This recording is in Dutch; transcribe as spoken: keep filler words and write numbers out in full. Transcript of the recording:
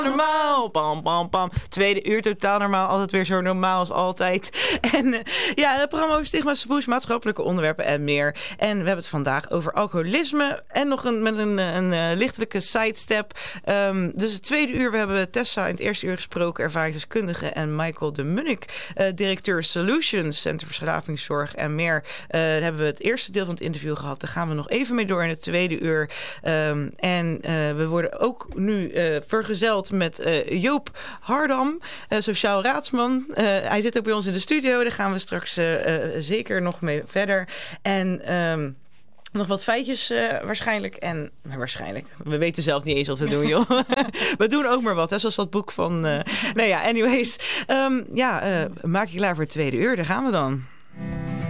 normaal. Pam, pam, pam. Tweede uur totaal normaal. Altijd weer zo normaal als altijd. En uh, ja, het programma over stigma, taboes, maatschappelijke onderwerpen en meer. En we hebben het vandaag over alcoholisme. En nog een, met een, een, een lichtelijke sidestep. Um, dus het tweede uur, we hebben Tessa in het eerste uur gesproken, ervaringsdeskundige. En Michael de Munnik, uh, directeur Solutions, Centrum Verslavingszorg en meer. Uh, daar hebben we het eerste deel van het interview gehad. Daar gaan we nog even mee door in het tweede uur. Um, en uh, we worden ook nu uh, vergezeld met uh, Joop Hardam, uh, sociaal raadsman. Uh, hij zit ook bij ons in de studio. Daar gaan we straks uh, uh, zeker nog mee verder. En um, nog wat feitjes uh, waarschijnlijk. En uh, waarschijnlijk. We weten zelf niet eens wat we doen, joh. We doen ook maar wat, hè, zoals dat boek van... Uh, nou ja, anyways. Um, ja, uh, maak je klaar voor het tweede uur. Daar gaan we dan.